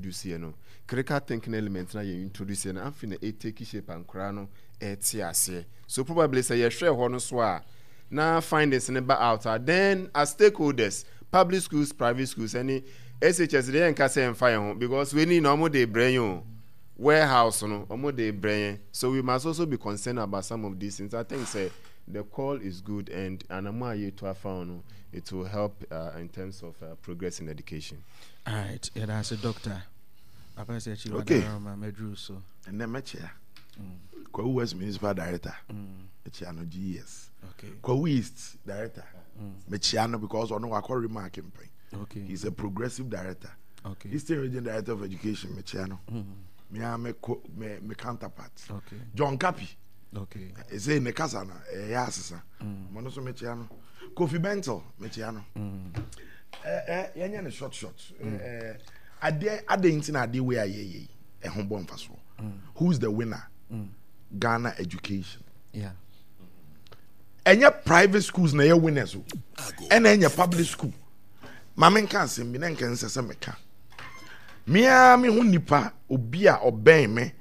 introduce here no critical thinking element na you introduce here na am fin e take shape and kra no e ti ase so probably say you share ho no so a na findings ne ba out then as stakeholders public schools private schools any SHS they enka say emfa ho because we need no mo dey brain you warehouse no omo dey brain so we must also be concerned about some of these things. I think say the call is good and anama ye to found it will help in terms of progress in education. All right, yeah, that's a doctor. Papa said she was medru so. And then Mechia. Kwa West Municipal Director. Mechiano GS. Okay. Kwa East Director. Mechiano because on no call remarking. Okay. He's a progressive director. Okay. Eastern Region Director of Education, Mechiano. Me me counterpart. Okay. John Capi. Okay. Say Nekasana, Yasasa. Monoso Mechiano. Kofi Bentel, Mechiano. Yanyan short. Ade intina ade we aye e hombo mfaso. Who's the winner? Ghana education. Yeah. Enya private schools na ye winners o. And enya public school. Mamen kan se mi na nkan sese meka. Mia mi hu nipa obi a oben me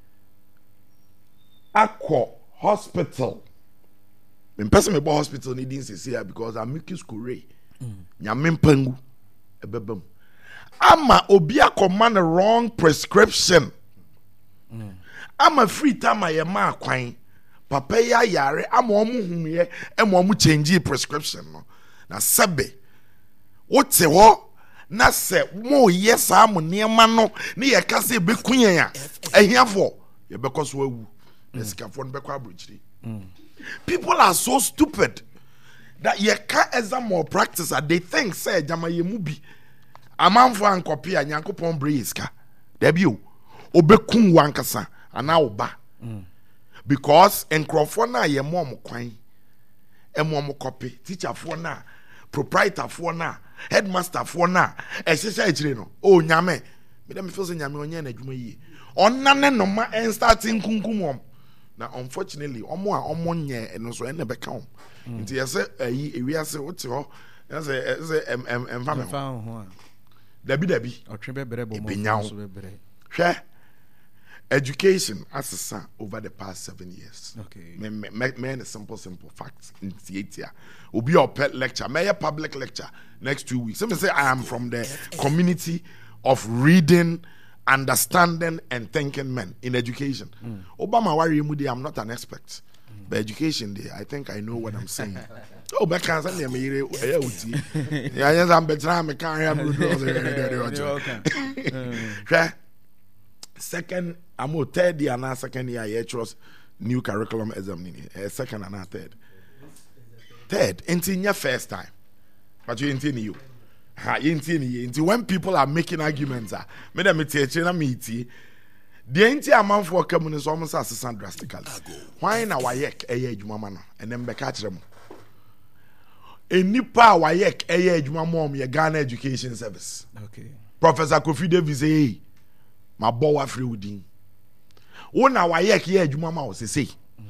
akọ hospital. Me person me bo hospital ni din sese ya because I'm making school ray. Nyame mpangu ebebam. Ama obi akọma the wrong prescription. Ama free time aye ma kwan. Papa ya yare ama omu humye ema omu change prescription no. Na sebe wote ho na se mo yesa am niema no ne ye ka se be kunyan a ehiafo ye be koso awu na sikafo no be kwa abrochiri. People are so stupid that ye ka exam or practice they think say jama ye mu bi amanfo ankopia nyankopon breeska da bi o obekun wankasa ana oba because enkrofo na ye mom kwan emom copy teacher fo na proprietor fo na headmaster fo na ehyehyɛ agire no o nyame me dem feel say nyame onye na adwuma yi onnane no ma en starting kunkumom na unfortunately omo a omo nye eno so ene beka om nti yese ayi ewiase wote ho yese emfa me ho dabi otwe bebre bo mo so bebre hwe education asesa over the past 7 years. Okay. Me a simple facts in theater. Will be your pet lecture, may a public lecture next 2 weeks. Let me say I am from the community of reading, understanding, and thinking men in education. Obama worry mudi, I'm not an expert. But education day, I think I know what I'm saying. Oh, but can't say me yeah, yes, I'm better. I can't. Second, I'm third year and second year. I chose new curriculum exam. Second and third. Third, until your first time, but you ain't you. Until when people are making arguments, me them teach na meet. The entire amount for coming is almost assistant drastically. Why na wayek ejuma man and then be catch them. A nipa wayek ejuma mom your Ghana Education Service. Okay. Professor Kofi Davis say my boy free within. Wona wayek ye adwuma ma wo sese.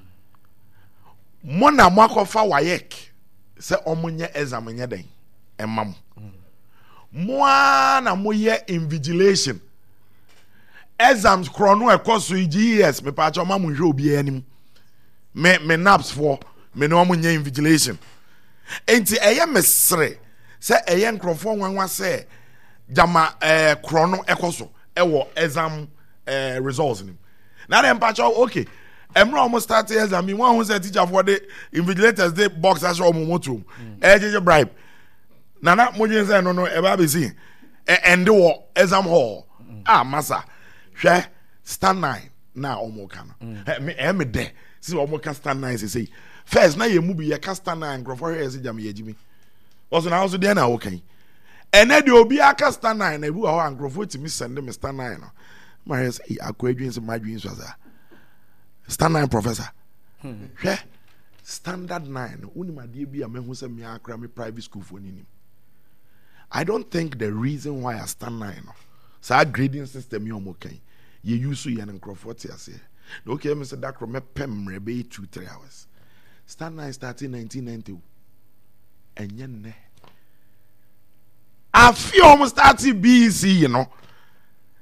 Mo na makofa wayek se omonye exam nye den emam. Mo na mo ye invigilation. Exams chrono ekoso GES me pa cha ma mo hwe obi anim. Me naps for me no mo nye invigilation. Enti eye mesre se eye nkrofo nwanwa se jama chrono ekoso ewo exam results nim. Now them patch out okay. Emra almost start exam. Me one who say teacher for the invigilators they box as all momotum. Bribe. Nana mo say no eba be see. And the exam hall. Massa. Hwe stand 9 na omo kana. Me there. See omo can stand 9 say. First na ye mu bi ye can stand 9 grofo here say jam ye jimi. Also na also there na okay. And then the obi aka stand 9 na ebu ho angrofo timi send me stand 9 no. My say akwadwin say my dreams was stand 9 professor. Hwe standard 9 unimade bi amehu say me akra me private school for nim. I don't think the reason why I stand 9 no. So our grading system you okay. You use you and Crawford say. Okay, me say that from me pem rebe 2-3 hours. Stand 9 starting 1990. And yen ne. I feel almost starting BC, you know.